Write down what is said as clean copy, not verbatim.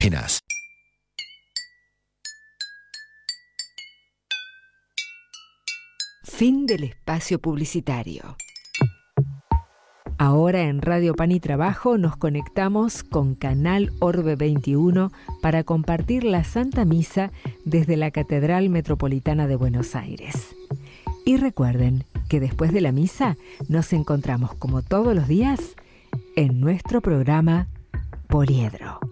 imaginas. Fin del espacio publicitario. Ahora en Radio Pan y Trabajo nos conectamos con Canal Orbe 21 para compartir la Santa Misa desde la Catedral Metropolitana de Buenos Aires. Y recuerden que después de la misa nos encontramos como todos los días en nuestro programa Poliedro.